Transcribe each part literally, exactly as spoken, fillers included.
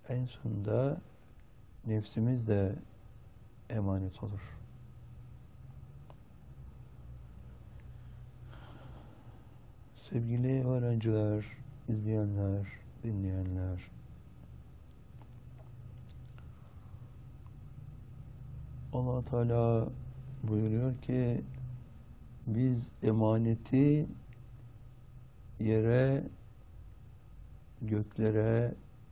En sonunda nefsimiz de emanet olur. Sevgili öğrenciler, izleyenler, dinleyenler, Allah Teala buyuruyor ki biz emaneti yere, göklere,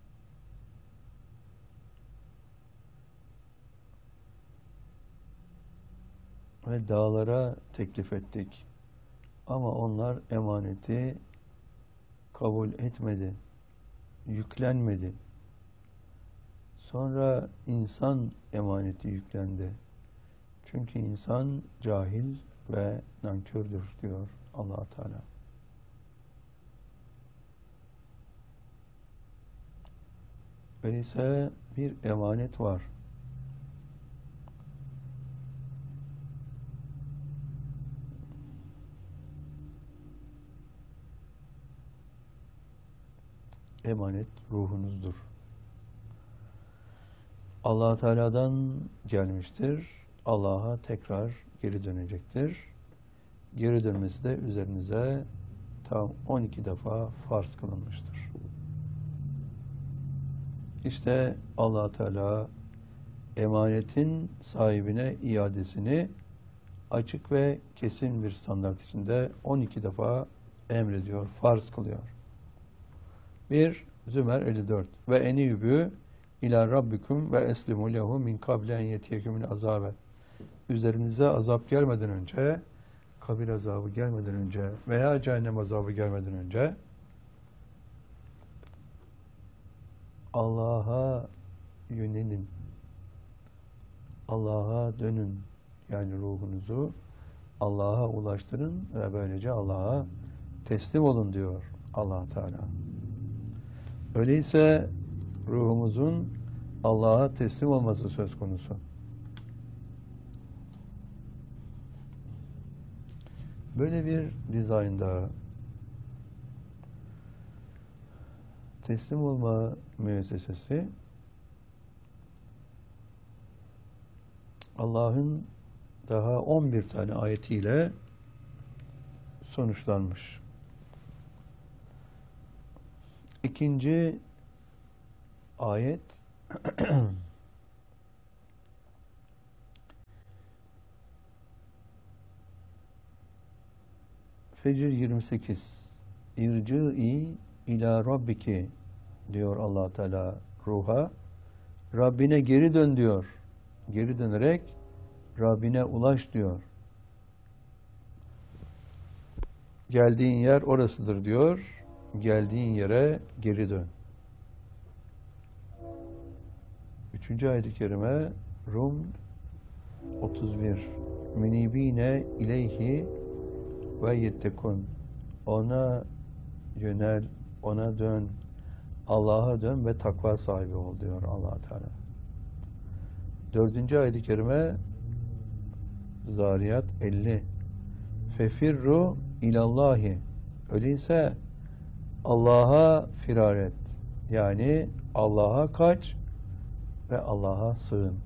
ve dağlara teklif ettik. Ama onlar emaneti kabul etmedi, yüklenmedi. Sonra insan emaneti yüklendi. Çünkü insan cahil ve nankördür diyor Allah Teala. Öyleyse bir emanet var. Emanet ruhunuzdur. Allah Teala'dan gelmiştir. Allah'a tekrar geri dönecektir. Geri dönmesi de üzerinize tam on iki defa farz kılınmıştır. İşte Allah Teala emanetin sahibine iadesini açık ve kesin bir standart içinde on iki defa emrediyor, farz kılıyor. bir Zümer elli dört ve enîbû ilâ rabbikum ve eslimû lehu min kable en yetiyekumul azabe. Üzerinize azap gelmeden önce, kabir azabı gelmeden önce veya cehennem azabı gelmeden önce Allah'a yönelin. Allah'a dönün. Yani ruhunuzu Allah'a ulaştırın ve böylece Allah'a teslim olun diyor Allah Teala. Öyleyse ruhumuzun Allah'a teslim olması söz konusu. Böyle bir dizaynda teslim olma müessesesi Allah'ın daha on bir tane ayetiyle sonuçlanmış. İkinci ayet Fecr yirmi sekiz İrci'i ila rabbiki diyor Allah Teala ruha. Rabbine geri dön diyor. Geri dönerek Rabbine ulaş diyor. Geldiğin yer orasıdır diyor. Geldiğin yere geri dön. Üçüncü ayet-i kerime Rum otuz bir Münibine ileyhi ve yettekun. Ona yönel, ona dön, Allah'a dön ve takva sahibi ol diyor Allah Teala. Dördüncü ayet-i kerime Zariyat elli. Fefirru ilallahi. Öyleyse Allah'a firar et. Yani Allah'a kaç ve Allah'a sığın.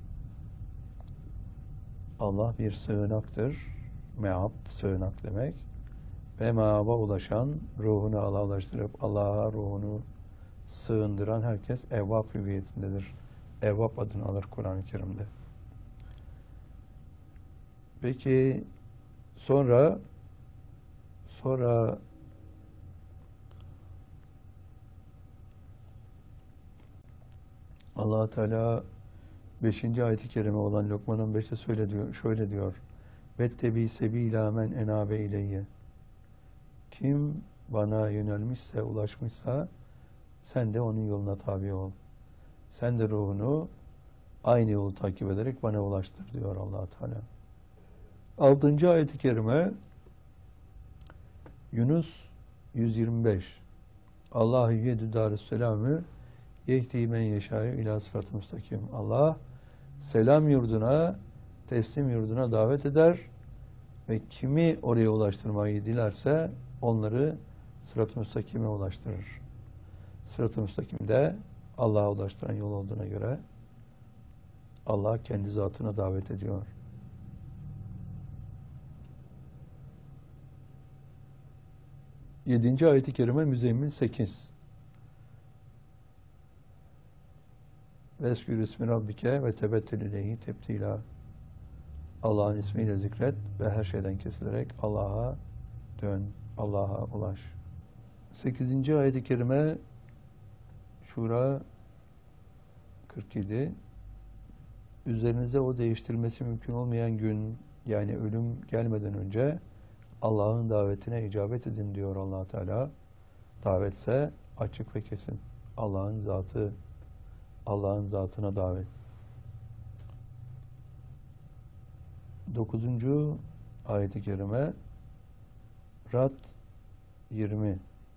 Allah bir sığınaktır. Meab, sığınak demek. Ve meaba ulaşan, ruhunu Allah'a ulaştırıp Allah'a ruhunu sığındıran herkes evvab hüviyetindedir. Evvab adını alır Kur'an-ı Kerim'de. Peki sonra sonra Allah Teala beşinci ayet-i kerime olan Lokman on beşte söyle diyor, şöyle diyor. Vettebi sebîlâ men enâbe ileyye. Kim bana yönelmişse, ulaşmışsa sen de onun yoluna tabi ol. Sen de ruhunu aynı yolu takip ederek bana ulaştır diyor Allah Teala. Altıncı ayet-i kerime Yunus yüz yirmi beş. Allahu yedü darüsselamü yehdi men yeşâ'yu ilâ sırat-ı müstakim. Allah selam yurduna, teslim yurduna davet eder ve kimi oraya ulaştırmayı dilerse onları sırat-ı müstakime ulaştırır. Sırat-ı müstakimde Allah'a ulaştıran yol olduğuna göre Allah kendi zatına davet ediyor. Yedinci ayet-i kerime Müzzemmil sekiz. Veskür ismi rabbike ve tebettel ileyhi tebtila. Allah'ın ismiyle zikret ve her şeyden kesilerek Allah'a dön, Allah'a ulaş. Sekizinci ayet-i kerime Şura kırk yedi. Üzerinize o değiştirmesi mümkün olmayan gün, yani ölüm gelmeden önce Allah'ın davetine icabet edin diyor Allah Teala. Davetse açık ve kesin. Allah'ın zatı, Allah'ın zatına davet. Dokuzuncu ayet-i kerime Rad yirmi.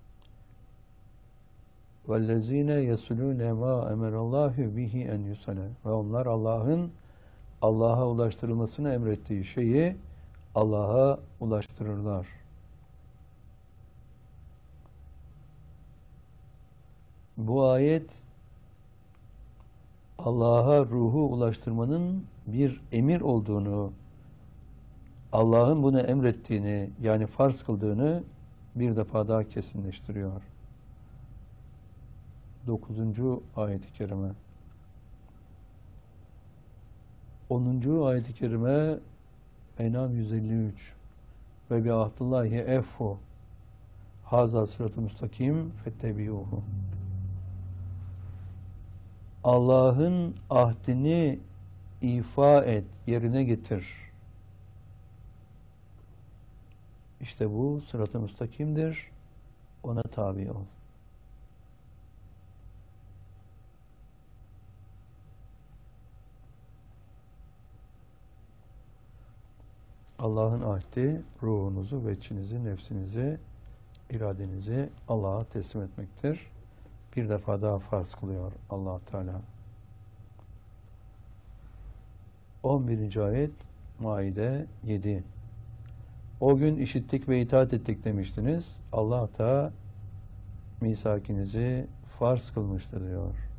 وَالَّذ۪ينَ يَسُلُونَ مَا اَمَرَ اللّٰهُ بِهِ اَنْ يُسَلَ. Ve onlar Allah'ın Allah'a ulaştırılmasını emrettiği şeyi Allah'a ulaştırırlar. Bu ayet Allah'a ruhu ulaştırmanın bir emir olduğunu, Allah'ın bunu emrettiğini, yani farz kıldığını bir defa daha kesinleştiriyor. Dokuzuncu ayet-i kerime. Onuncu ayet-i kerime En'am yüz elli üç. Ve bi ahdillahi effu haza sırat-ı müstakim fettebi'uhu. Allah'ın ahdini ifa et, yerine getir. İşte bu sırat-ı müstakimdir. Ona tabi ol. Allah'ın ahdi ruhunuzu, veçinizi, nefsinizi, iradenizi Allah'a teslim etmektir. Bir defa daha farz kılıyor Allah Teala. on birinci ayet Maide yedi. O gün işittik ve itaat ettik demiştiniz. Allah da misakinizi farz kılmıştır diyor.